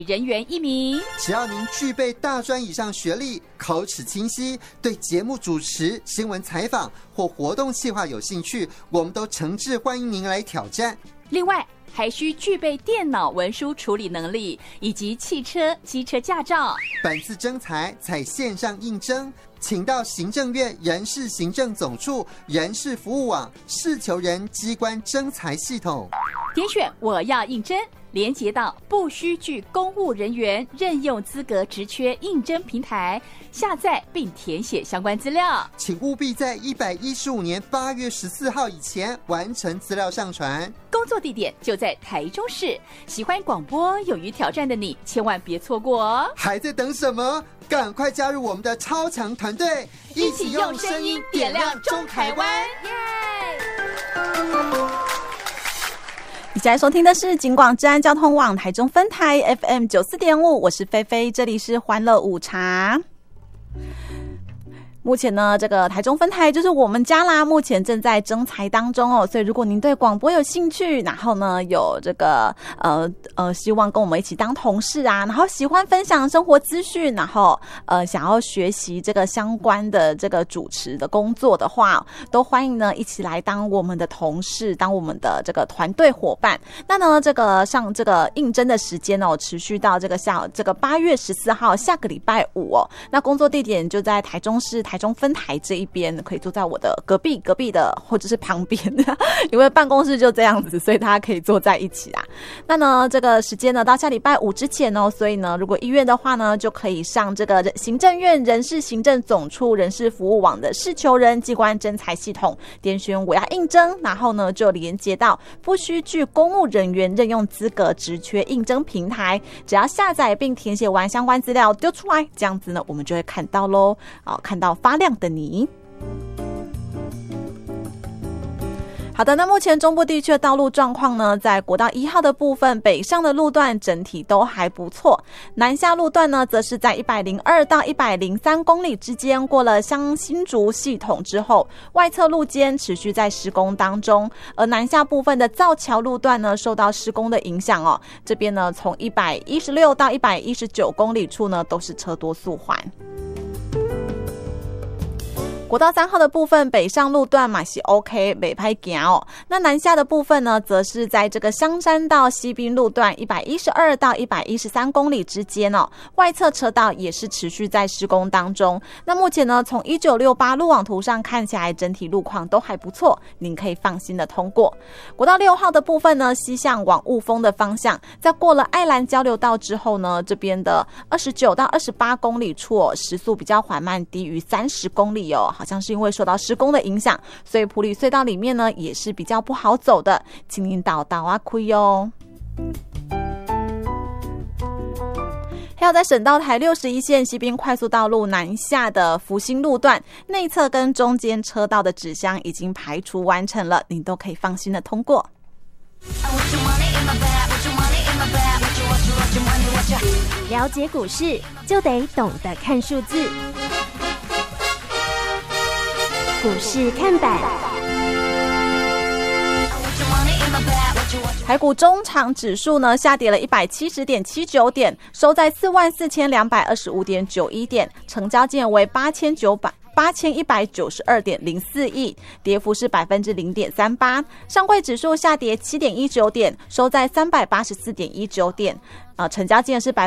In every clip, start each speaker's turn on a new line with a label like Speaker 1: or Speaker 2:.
Speaker 1: 人员1名。
Speaker 2: 只要您具备大专以上学历，口齿清晰，对节目主持、新闻采访或活动企划有兴趣，我们都诚挚欢迎您来挑战。
Speaker 1: 另外还需具备电脑文书处理能力以及汽车、机车驾照。
Speaker 2: 本次征才采线上应征，请到行政院人事行政总处人事服务网事求人机关征才系统，
Speaker 1: 点选我要应征，连结到不需具公务人员任用资格职缺应征平台，下载并填写相关资料。
Speaker 2: 请务必在115年8月14号以前完成资料上传。
Speaker 1: 工作地点就在台中市。喜欢广播、勇于挑战的你，千万别错过哦！
Speaker 2: 还在等什么？赶快加入我们的超强团队，
Speaker 1: 一起用声音点亮中台湾！
Speaker 3: 你现在收听的是警广治安交通网台中分台 FM 94.5，我是菲菲，这里是欢乐午茶。目前呢，这个台中分台就是我们家啦，目前正在征才当中哦，所以如果您对广播有兴趣，然后呢有这个希望跟我们一起当同事啊，然后喜欢分享生活资讯，然后想要学习这个相关的这个主持的工作的话，都欢迎呢一起来当我们的同事，当我们的这个团队伙伴。那呢这个上这个应征的时间哦，持续到这个8月14号下个礼拜5哦。那工作地点就在台中市台中分台这一边，可以坐在我的隔壁的或者是旁边，因为办公室就这样子，所以大家可以坐在一起啦。那呢这个时间呢到下礼拜5之前哦，所以呢如果意愿的话呢，就可以上这个行政院人事行政总处人事服务网的事求人机关征才系统，点选我要应征，然后呢就连接到不需具公务人员任用资格职缺应征平台，只要下载并填写完相关资料丢出来，这样子呢我们就会看到咯，看到发亮的你。好的，那目前中部地区的道路状况呢，在国道1号的部分，北上的路段整体都还不错，南下路段呢，则是在102到103公里之间，过了新竹系统之后，外侧路肩持续在施工当中，而南下部分的造桥路段呢，受到施工的影响哦，这边呢，从116到119公里处呢，都是车多速缓。国道3号的部分，北上路段嘛是 OK， 不歹行哦。那南下的部分呢，则是在这个香山到西滨路段112到113公里之间哦，外侧车道也是持续在施工当中。那目前呢，从1968路网图上看起来，整体路况都还不错，您可以放心的通过。国道6号的部分呢，西向往雾峰的方向，在过了爱兰交流道之后呢，这边的29到28公里处哦，时速比较缓慢，低于30公里哦。好像是因为受到施工的影响，所以埔里隧道里面呢也是比较不好走的，请您倒啊开哦。还有在省道台61线西滨快速道路南下的福兴路段，内侧跟中间车道的纸箱已经排除完成了，您都可以放心的通过。
Speaker 4: 了解股市就得懂得看数字。股市看板，
Speaker 3: 台股中场指数呢下跌了170.79点，收在44,225.91点，成交金额为8192.04亿，跌幅是 0.38%。上柜指数下跌7.19点，收在384.19点。成交金额是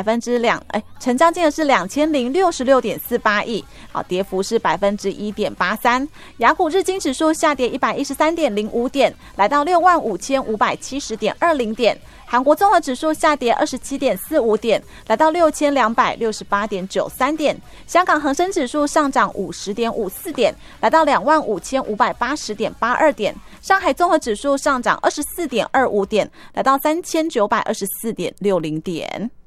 Speaker 3: 2066.48亿，跌幅是 1.83%。亚股日经指数下跌113.05点，来到65,570.20点。韩国综合指数下跌27.45点，来到6268.93点。香港恒生指数上涨50.54点，来到25,580.82点。上海综合指数上涨24.25点，来到3924.60点。